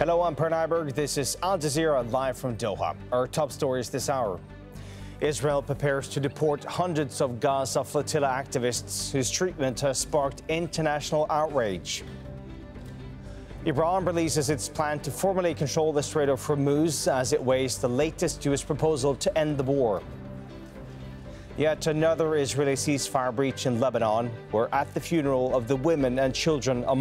Hello, I'm Per Nyberg. This is Al Jazeera live from Doha. Our top stories this hour. Israel prepares to deport hundreds of Gaza flotilla activists whose treatment has sparked international outrage. Iran releases its plan to formally control the Strait of Hormuz as it weighs the latest U.S. proposal to end the war. Yet another Israeli ceasefire breach in Lebanon. We're at the funeral of the women and children